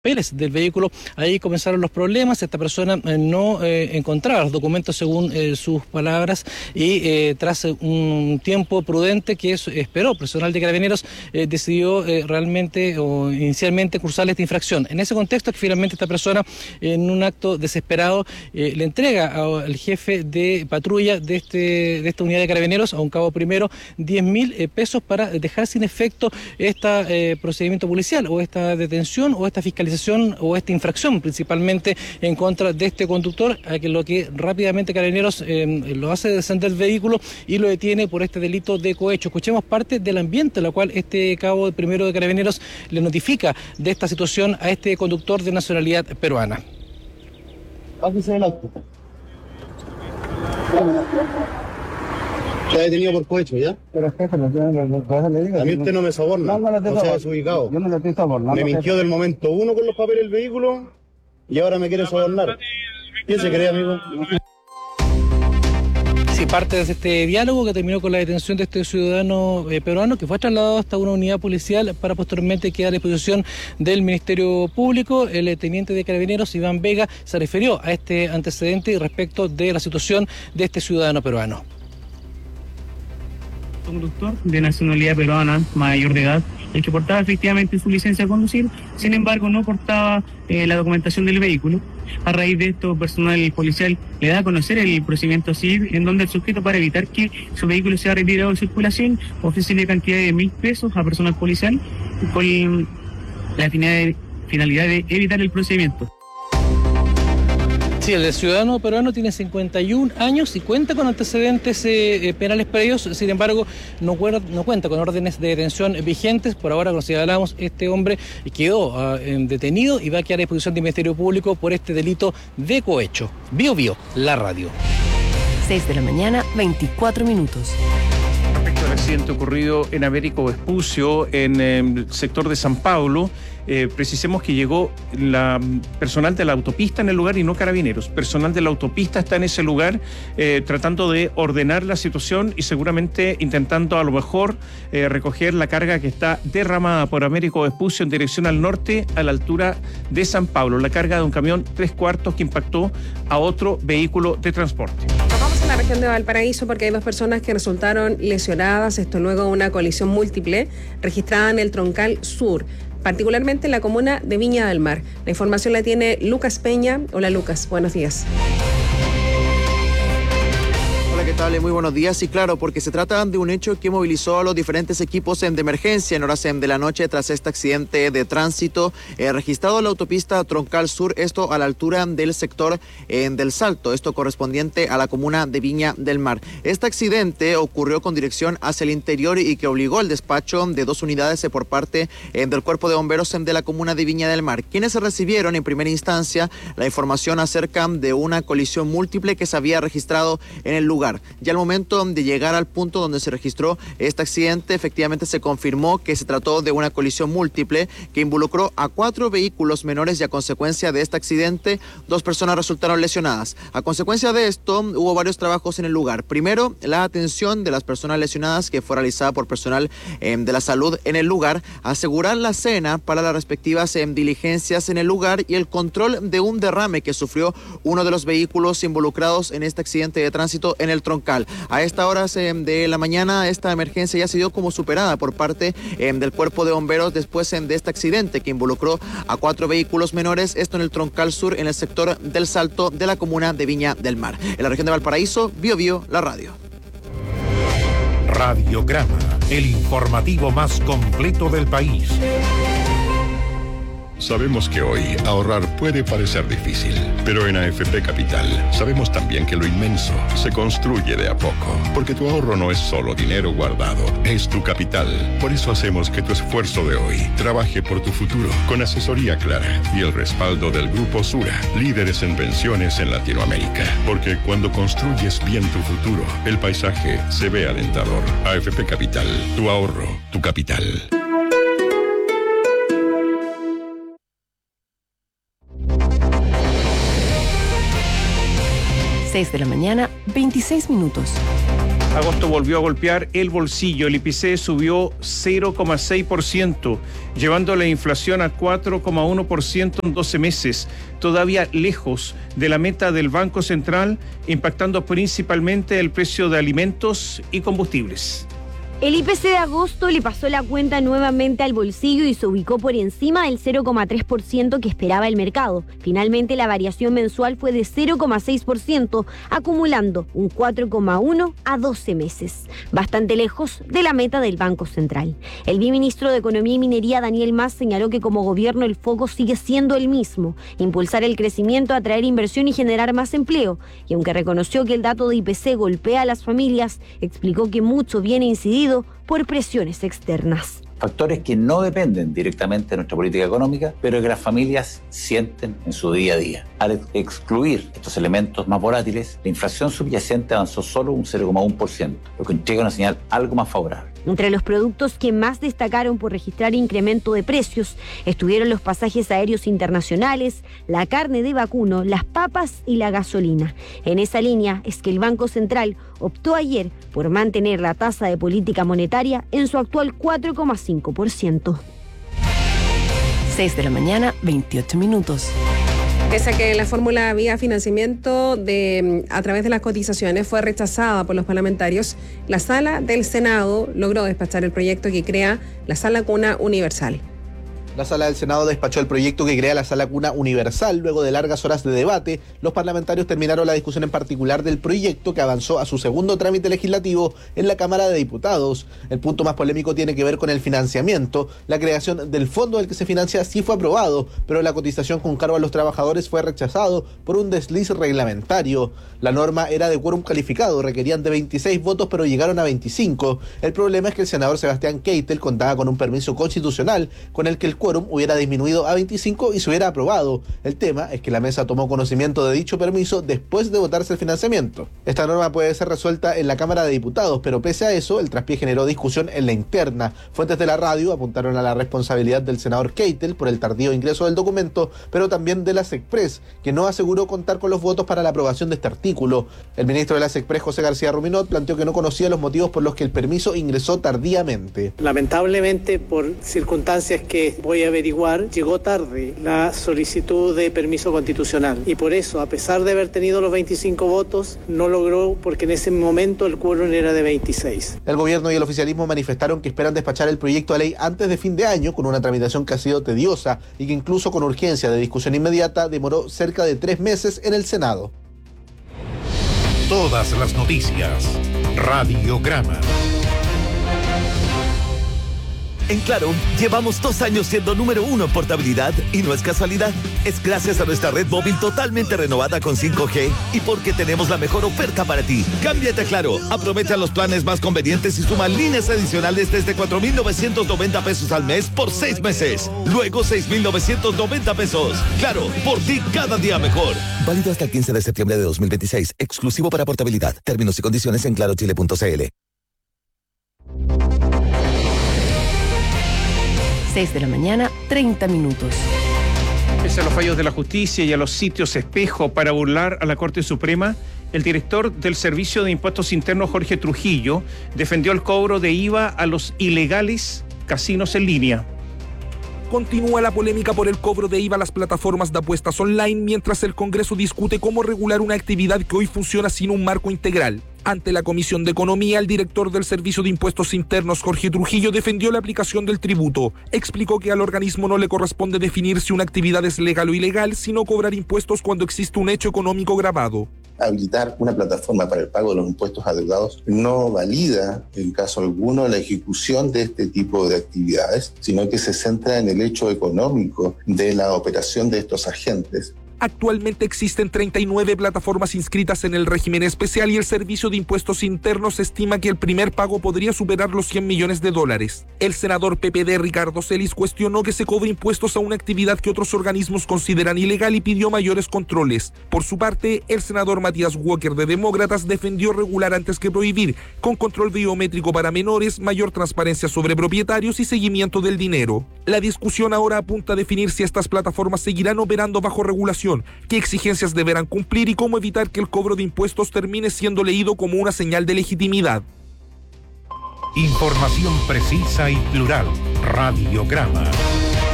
papeles del vehículo. Ahí comenzaron los problemas. Esta persona no encontraba los documentos según sus palabras y tras un tiempo prudente que esperó personal de Carabineros, decidió realmente o inicialmente cursar esta infracción. En ese contexto, que finalmente esta persona, en un acto desesperado, le entrega al jefe de patrulla de esta unidad de Carabineros, a un cabo primero, 10.000 pesos para dejar sin efecto este procedimiento policial o esta detención o esta fiscalización o esta infracción principalmente en contra de este conductor, a que lo que rápidamente Carabineros lo hace descender del vehículo y lo detiene por este delito de cohecho. Escuchemos parte del ambiente en la cual este cabo primero de Carabineros le notifica de esta situación a este conductor de nacionalidad peruana. Bájese del auto. Está detenido por cohecho, ¿ya? Pero jefe, no le diga. A mí usted no me soborna, no sea desubicado. Yo no le estoy sobornando. Me mintió del momento 1 con los papeles del vehículo y ahora me quiere sobornar. ¿Quién se cree, amigo? Sí, parte de este diálogo que terminó con la detención de este ciudadano peruano, que fue trasladado hasta una unidad policial para posteriormente quedar a disposición del Ministerio Público. El teniente de Carabineros, Iván Vega, se refirió a este antecedente respecto de la situación de este ciudadano peruano. Conductor de nacionalidad peruana, mayor de edad, el que portaba efectivamente su licencia de conducir, sin embargo no portaba la documentación del vehículo. A raíz de esto, personal policial le da a conocer el procedimiento civil, en donde el sujeto, para evitar que su vehículo sea retirado de circulación, ofrece una cantidad de 1.000 pesos a personal policial con la finalidad de evitar el procedimiento. Sí, el ciudadano peruano tiene 51 años y cuenta con antecedentes penales previos, sin embargo no cuenta con órdenes de detención vigentes. Por ahora, como señalamos, este hombre quedó detenido y va a quedar a disposición del Ministerio Público por este delito de cohecho. Bio Bio, la radio. 6 de la mañana, 24 minutos. Respecto al accidente ocurrido en Américo Vespucio, en el sector de San Pablo, precisemos que llegó personal de la autopista en el lugar y no Carabineros. Personal de la autopista está en ese lugar tratando de ordenar la situación y seguramente intentando a lo mejor recoger la carga que está derramada por Américo Vespucio en dirección al norte a la altura de San Pablo. La carga de un camión 3/4 que impactó a otro vehículo de transporte. Vamos a la región de Valparaíso porque hay 2 personas que resultaron lesionadas, esto luego de una colisión múltiple registrada en el Troncal Sur, particularmente en la comuna de Viña del Mar. La información la tiene Lucas Peña. Hola Lucas, buenos días. ¿Qué tal? Muy buenos días. Y claro, porque se trata de un hecho que movilizó a los diferentes equipos de emergencia en horas de la noche tras este accidente de tránsito registrado en la autopista Troncal Sur, esto a la altura del sector del Salto, esto correspondiente a la comuna de Viña del Mar. Este accidente ocurrió con dirección hacia el interior y que obligó al despacho de 2 unidades por parte del Cuerpo de Bomberos de la comuna de Viña del Mar, quienes recibieron en primera instancia la información acerca de una colisión múltiple que se había registrado en el lugar. Ya al momento de llegar al punto donde se registró este accidente, efectivamente se confirmó que se trató de una colisión múltiple que involucró a 4 vehículos menores y a consecuencia de este accidente 2 personas resultaron lesionadas. A consecuencia de esto hubo varios trabajos en el lugar. Primero, la atención de las personas lesionadas, que fue realizada por personal de la salud en el lugar, asegurar la escena para las respectivas diligencias en el lugar y el control de un derrame que sufrió uno de los vehículos involucrados en este accidente de tránsito en el Troncal. A esta hora de la mañana, esta emergencia ya se dio como superada por parte del Cuerpo de Bomberos después de este accidente que involucró a 4 vehículos menores, esto en el Troncal Sur, en el sector del Salto de la comuna de Viña del Mar. En la región de Valparaíso, Bio Bio, la radio. Radiograma, el informativo más completo del país. Sabemos que hoy ahorrar puede parecer difícil, pero en AFP Capital sabemos también que lo inmenso se construye de a poco, porque tu ahorro no es solo dinero guardado, es tu capital. Por eso hacemos que tu esfuerzo de hoy trabaje por tu futuro, con asesoría clara y el respaldo del Grupo Sura, líderes en pensiones en Latinoamérica. Porque cuando construyes bien tu futuro, el paisaje se ve alentador. AFP Capital, tu ahorro, tu capital. 6 de la mañana, 26 minutos. Agosto volvió a golpear el bolsillo. El IPC subió 0,6%, llevando la inflación a 4,1% en 12 meses, todavía lejos de la meta del Banco Central, impactando principalmente el precio de alimentos y combustibles. El IPC de agosto le pasó la cuenta nuevamente al bolsillo y se ubicó por encima del 0,3% que esperaba el mercado. Finalmente, la variación mensual fue de 0,6%, acumulando un 4,1% a 12 meses, bastante lejos de la meta del Banco Central. El viceministro de Economía y Minería, Daniel Mas, señaló que como gobierno el foco sigue siendo el mismo: impulsar el crecimiento, atraer inversión y generar más empleo. Y aunque reconoció que el dato de IPC golpea a las familias, explicó que mucho viene incidido por presiones externas. Factores que no dependen directamente de nuestra política económica, pero que las familias sienten en su día a día. Al excluir estos elementos más volátiles, la inflación subyacente avanzó solo un 0,1%, lo que entrega una señal algo más favorable. Entre los productos que más destacaron por registrar incremento de precios estuvieron los pasajes aéreos internacionales, la carne de vacuno, las papas y la gasolina. En esa línea es que el Banco Central optó ayer por mantener la tasa de política monetaria en su actual 4,5%. 6 de la mañana, 28 minutos. Pese a que la fórmula vía financiamiento a través de las cotizaciones fue rechazada por los parlamentarios, la Sala del Senado logró despachar el proyecto que crea la Sala Cuna Universal. La Sala del Senado despachó el proyecto que crea la Sala Cuna Universal. Luego de largas horas de debate, los parlamentarios terminaron la discusión en particular del proyecto, que avanzó a su segundo trámite legislativo en la Cámara de Diputados. El punto más polémico tiene que ver con el financiamiento. La creación del fondo del que se financia sí fue aprobado, pero la cotización con cargo a los trabajadores fue rechazado por un desliz reglamentario. La norma era de quórum calificado, requerían de 26 votos, pero llegaron a 25. El problema es que el senador Sebastián Keitel contaba con un permiso constitucional con el que el quórum hubiera disminuido a 25 y se hubiera aprobado. El tema es que la mesa tomó conocimiento de dicho permiso después de votarse el financiamiento. Esta norma puede ser resuelta en la Cámara de Diputados, pero pese a eso, el traspié generó discusión en la interna. Fuentes de la radio apuntaron a la responsabilidad del senador Keitel por el tardío ingreso del documento, pero también de la SECPRES, que no aseguró contar con los votos para la aprobación de este artículo. El ministro de la SECPRES, José García Ruminot, planteó que no conocía los motivos por los que el permiso ingresó tardíamente. Lamentablemente, por circunstancias que voy a averiguar, llegó tarde la solicitud de permiso constitucional y por eso, a pesar de haber tenido los 25 votos, no logró, porque en ese momento el quórum era de 26. El gobierno y el oficialismo manifestaron que esperan despachar el proyecto de ley antes de fin de año, con una tramitación que ha sido tediosa y que incluso con urgencia de discusión inmediata demoró cerca de 3 meses en el Senado. Todas las noticias. Radiograma. En Claro, llevamos 2 años siendo número 1 en portabilidad y no es casualidad. Es gracias a nuestra red móvil totalmente renovada con 5G y porque tenemos la mejor oferta para ti. Cámbiate a Claro, aprovecha los planes más convenientes y suma líneas adicionales desde 4,990 pesos al mes por 6 meses. Luego 6,990 pesos. Claro, por ti cada día mejor. Válido hasta el 15 de septiembre de 2026. Exclusivo para portabilidad. Términos y condiciones en clarochile.cl. 6 de la mañana, 30 minutos. Pese a los fallos de la justicia y a los sitios espejo para burlar a la Corte Suprema, el director del Servicio de Impuestos Internos, Jorge Trujillo, defendió el cobro de IVA a los ilegales casinos en línea. Continúa la polémica por el cobro de IVA a las plataformas de apuestas online, mientras el Congreso discute cómo regular una actividad que hoy funciona sin un marco integral. Ante la Comisión de Economía, el director del Servicio de Impuestos Internos, Jorge Trujillo, defendió la aplicación del tributo. Explicó que al organismo no le corresponde definir si una actividad es legal o ilegal, sino cobrar impuestos cuando existe un hecho económico grabado. Habilitar una plataforma para el pago de los impuestos adeudados no valida, en caso alguno, la ejecución de este tipo de actividades, sino que se centra en el hecho económico de la operación de estos agentes. Actualmente existen 39 plataformas inscritas en el régimen especial y el Servicio de Impuestos Internos estima que el primer pago podría superar los $100 millones. El senador PPD Ricardo Celis cuestionó que se cobre impuestos a una actividad que otros organismos consideran ilegal y pidió mayores controles. Por su parte, el senador Matías Walker de Demócratas defendió regular antes que prohibir, con control biométrico para menores, mayor transparencia sobre propietarios y seguimiento del dinero. La discusión ahora apunta a definir si estas plataformas seguirán operando bajo regulación declaración, qué exigencias deberán cumplir y cómo evitar que el cobro de impuestos termine siendo leído como una señal de legitimidad. Información precisa y plural. Radiograma.